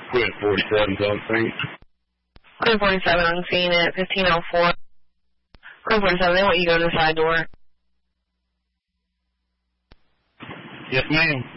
Quit 47 something. Quit 47, I'm seeing it, 1504. Quit 47, they want you to go to the side door. Yes, ma'am.